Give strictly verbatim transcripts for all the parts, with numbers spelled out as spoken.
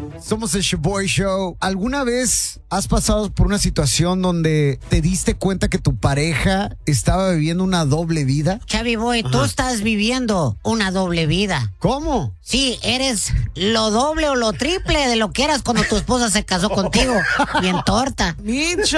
Somos el Shoboy Show. ¿Alguna vez has pasado por una situación donde te diste cuenta que tu pareja estaba viviendo una doble vida? Chavi Boy, tú estás viviendo una doble vida. ¿Cómo? Sí, eres lo doble o lo triple de lo que eras cuando tu esposa se casó contigo. Bien torta. ¡Micho!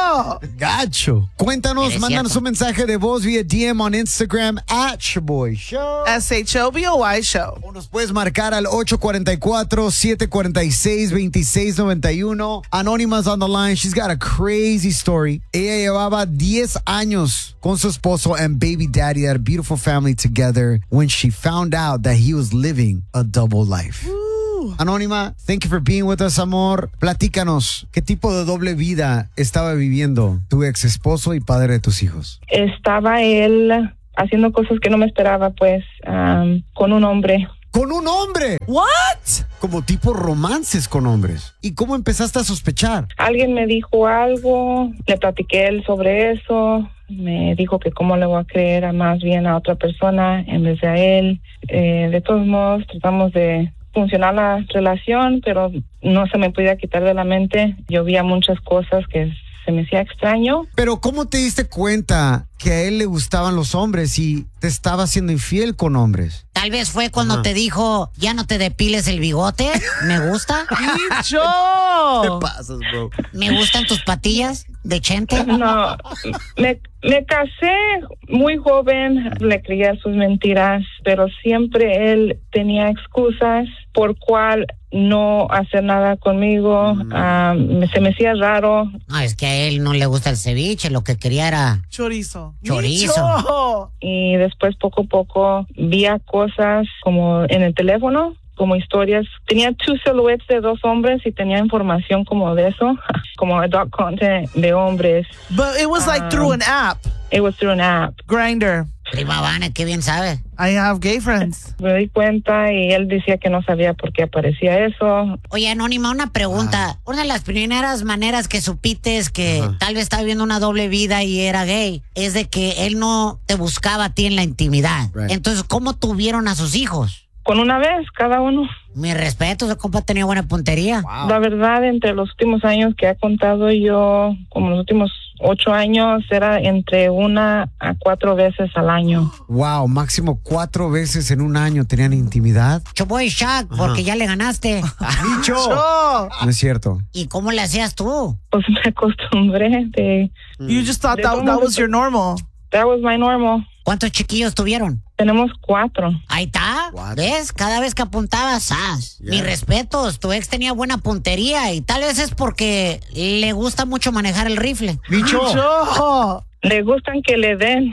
Gacho. Cuéntanos, Eres mándanos cierto. un mensaje de voz vía D M on Instagram at Shoboy Show. S H O B O Y Show. O nos puedes marcar al ocho cuatro cuatro, siete cuatro seis, dos seis nueve uno. Anonymous on the line. She's got a crazy story. Ella llevaba diez años con su esposo and baby daddy, that beautiful family together, when she found out that he was living a double life. Anónima, thank you for being with us, amor. Platícanos, ¿qué tipo de doble vida estaba viviendo tu ex esposo y padre de tus hijos? Estaba él haciendo cosas que no me esperaba, pues, um, con un hombre. ¡Con un hombre! What? Como tipo romances con hombres. ¿Y cómo empezaste a sospechar? Alguien me dijo algo, le platiqué a él sobre eso, me dijo que cómo le voy a creer a más bien a otra persona en vez de a él. Eh, de todos modos, tratamos de funcionar la relación, pero no se me podía quitar de la mente. Yo veía muchas cosas que se me hacía extraño. Pero ¿cómo te diste cuenta que a él le gustaban los hombres y te estaba haciendo infiel con hombres? Tal vez fue cuando Ajá. te dijo, ya no te depiles el bigote. Me gusta. ¡Micho! ¿Qué pasas, bro? Me gustan tus patillas de chente. No, me, me casé muy joven, le creía sus mentiras, pero siempre él tenía excusas por cual no hacer nada conmigo. Mm. Um, se me hacía raro. No, es que a él no le gusta el ceviche, lo que quería era... Chorizo. Chorizo. ¡Micho! Y después poco a poco vi cosas como en el teléfono, como historias. Tenía two silhouettes de dos hombres y tenía información como de eso, como adult content de hombres. But it was like through an app. It was through an app. Grindr. Prima Vane, qué bien sabe. I have gay friends. Me di cuenta y él decía que no sabía por qué aparecía eso. Oye, Anónima, una pregunta. Una de las primeras maneras que supiste es que Ajá. tal vez estaba viviendo una doble vida y era gay, es de que él no te buscaba a ti en la intimidad. Right. Entonces, ¿cómo tuvieron a sus hijos? Con una vez, cada uno. Mi respeto, ese compa tenía buena puntería. La verdad, entre los últimos años que he contado yo, como los últimos ocho años, era entre una a cuatro veces al año. Wow, máximo cuatro veces en un año tenían intimidad. Choboy Shaq, porque ya le ganaste. ¡Micho! Oh, No es cierto. ¿Y cómo le hacías tú? Pues me acostumbré de... you just thought De that, todos that modos, was your normal. That was my normal. ¿Cuántos chiquillos tuvieron? Tenemos cuatro. Ahí está, What? ¿ves? Cada vez que apuntabas, ¡zas! Yeah. Mis respetos, tu ex tenía buena puntería y tal vez es porque le gusta mucho manejar el rifle. ¡Micho! Micho! Le gustan que le den.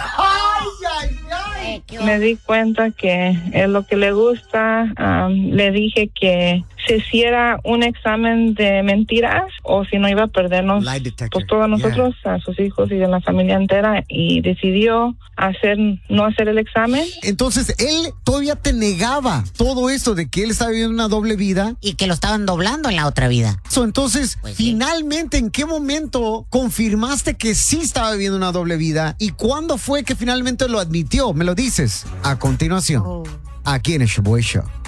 Eh, ¿qué Me di cuenta que es lo que le gusta. Um, le dije que se hiciera un examen de mentiras o si no iba a perdernos Lie detector. pues todos nosotros, a sus hijos y de la familia entera, y decidió hacer no hacer el examen. Entonces, él todavía te negaba todo esto de que él estaba viviendo una doble vida. Y que lo estaban doblando en la otra vida. So, entonces, Pues sí. finalmente, ¿en qué momento confirmaste que sí estaba viviendo una doble vida? ¿Y cuándo fue que finalmente lo admitió? Me lo dices a continuación, Oh. aquí en el Shoboy Show.